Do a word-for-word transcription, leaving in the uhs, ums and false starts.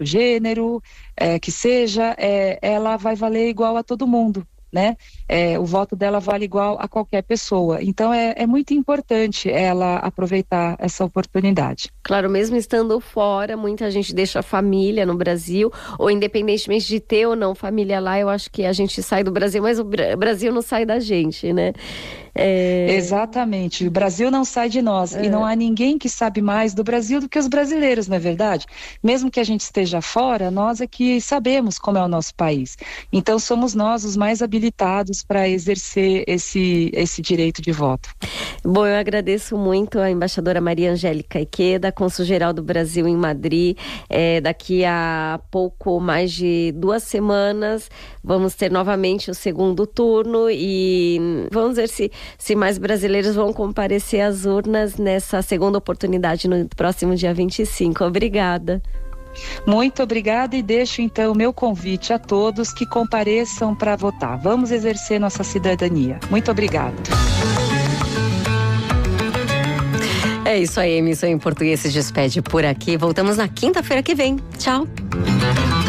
sexo, gênero, é, que seja, é, ela vai valer igual a todo mundo, né? É, o voto dela vale igual a qualquer pessoa. Então é, é muito importante ela aproveitar essa oportunidade. Claro, mesmo estando fora, muita gente deixa a família no Brasil, ou independentemente de ter ou não família lá, eu acho que a gente sai do Brasil, mas o Brasil não sai da gente, né? É... Exatamente, o Brasil não sai de nós, é. E não há ninguém que sabe mais do Brasil do que os brasileiros, não é verdade? Mesmo que a gente esteja fora, nós é que sabemos como é o nosso país. Então somos nós os mais habilitados para exercer esse, esse direito de voto. Bom, eu agradeço muito a embaixadora Maria Angélica Ikeda, cônsul-geral do Brasil em Madrid. É, daqui a pouco mais de duas semanas vamos ter novamente o segundo turno e vamos ver se, se mais brasileiros vão comparecer às urnas nessa segunda oportunidade no próximo dia vinte e cinco. Obrigada. Muito obrigada e deixo então o meu convite a todos que compareçam para votar. Vamos exercer nossa cidadania. Muito obrigada. É isso aí, Emissão em Português se despede por aqui. Voltamos na quinta-feira que vem. Tchau.